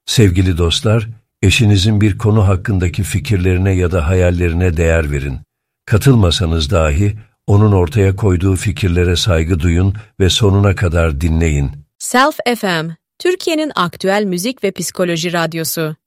Sevgili dostlar, eşinizin bir konu hakkındaki fikirlerine ya da hayallerine değer verin. Katılmasanız dahi onun ortaya koyduğu fikirlere saygı duyun ve sonuna kadar dinleyin. Self FM, Türkiye'nin aktüel müzik ve psikoloji radyosu.